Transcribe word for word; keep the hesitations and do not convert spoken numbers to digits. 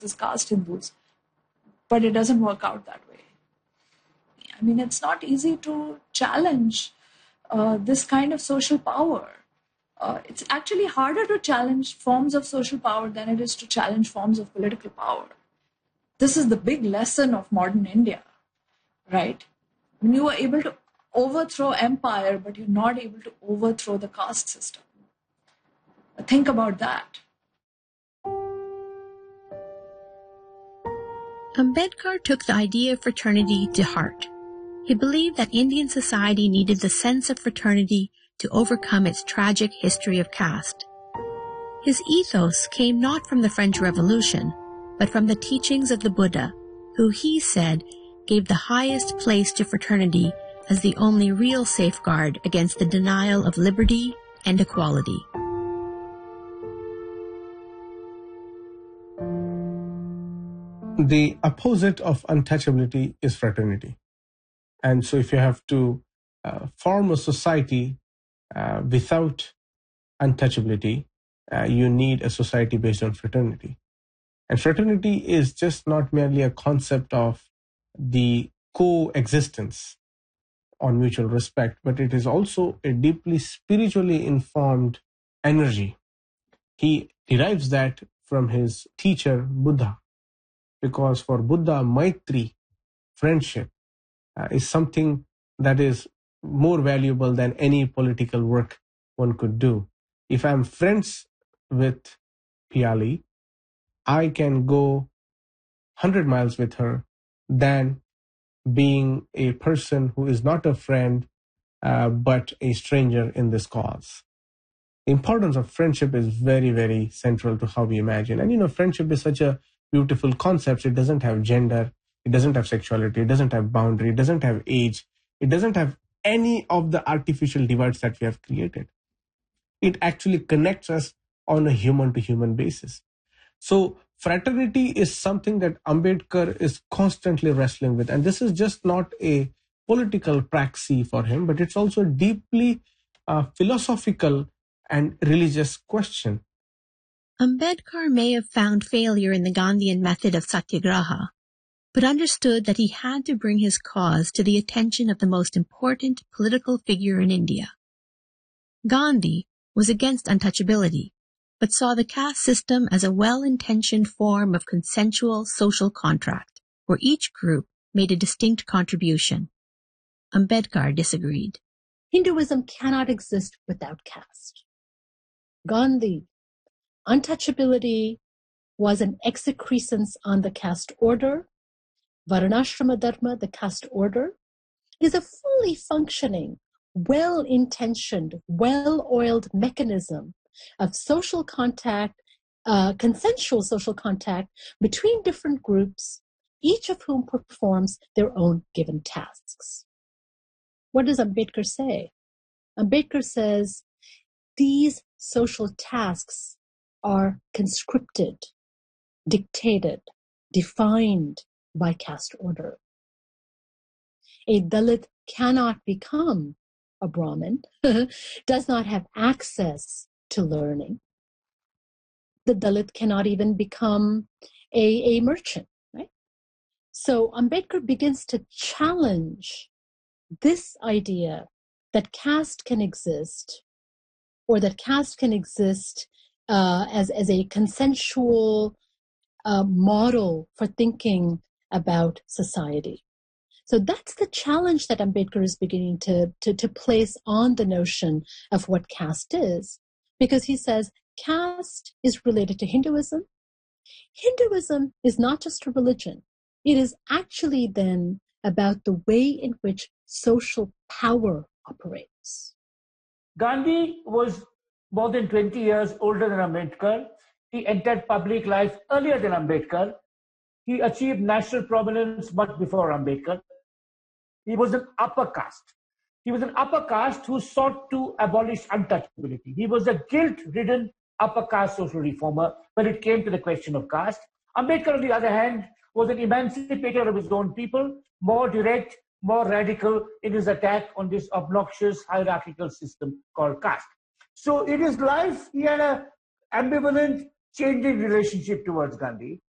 versus caste Hindus, but it doesn't work out that way. I mean, it's not easy to challenge uh, this kind of social power. Uh, it's actually harder to challenge forms of social power than it is to challenge forms of political power. This is the big lesson of modern India, right? When you are able to overthrow empire, but you're not able to overthrow the caste system. Think about that. Ambedkar took the idea of fraternity to heart. He believed that Indian society needed the sense of fraternity to overcome its tragic history of caste. His ethos came not from the French Revolution, but from the teachings of the Buddha, who he said gave the highest place to fraternity as the only real safeguard against the denial of liberty and equality. The opposite of untouchability is fraternity. And so if you have to uh, form a society uh, without untouchability, uh, you need a society based on fraternity. And fraternity is just not merely a concept of the coexistence on mutual respect, but it is also a deeply spiritually informed energy. He derives that from his teacher, Buddha, because for Buddha, Maitri, friendship, uh, is something that is more valuable than any political work one could do. If I'm friends with Piali, I can go one hundred miles with her than being a person who is not a friend, uh, but a stranger in this cause. The importance of friendship is very, very central to how we imagine. And, you know, friendship is such a beautiful concept. It doesn't have gender. It doesn't have sexuality. It doesn't have boundary. It doesn't have age. It doesn't have any of the artificial divides that we have created. It actually connects us on a human-to-human basis. So fraternity is something that Ambedkar is constantly wrestling with. And this is just not a political praxis for him, but it's also deeply uh, philosophical and religious question. Ambedkar may have found failure in the Gandhian method of satyagraha, but understood that he had to bring his cause to the attention of the most important political figure in India. Gandhi was against untouchability, but saw the caste system as a well-intentioned form of consensual social contract, where each group made a distinct contribution. Ambedkar disagreed. Hinduism cannot exist without caste. Gandhi, untouchability was an excrescence on the caste order. Varnashrama Dharma, the caste order, is a fully functioning, well-intentioned, well-oiled mechanism of social contact, uh, consensual social contact between different groups, each of whom performs their own given tasks. What does Ambedkar say? Ambedkar says these social tasks are conscripted, dictated, defined by caste order. A Dalit cannot become a Brahmin, does not have access to learning. The Dalit cannot even become a, a merchant, right? So Ambedkar begins to challenge this idea that caste can exist, or that caste can exist uh, as, as a consensual uh, model for thinking about society. So that's the challenge that Ambedkar is beginning to, to, to place on the notion of what caste is, because he says caste is related to Hinduism. Hinduism is not just a religion. It is actually then about the way in which social power operates. Gandhi was more than twenty years older than Ambedkar. He entered public life earlier than Ambedkar. He achieved national prominence much before Ambedkar. He was an upper caste. He was an upper caste who sought to abolish untouchability. He was a guilt-ridden upper caste social reformer when it came to the question of caste. Ambedkar, on the other hand, was an emancipator of his own people, more direct, more radical in his attack on this obnoxious hierarchical system called caste. So in his life, he had an ambivalent, changing relationship towards Gandhi.